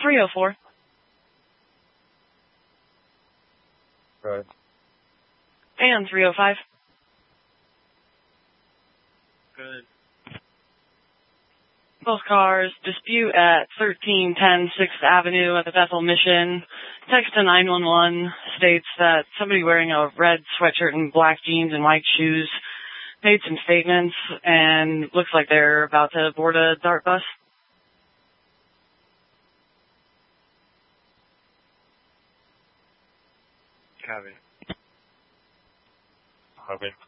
304. Right. And 305. Good. Both cars dispute at 1310 6th Avenue at the Bethel Mission. Text to 911 states that somebody wearing a red sweatshirt and black jeans and white shoes made some statements and looks like they're about to board a DART bus. Copy.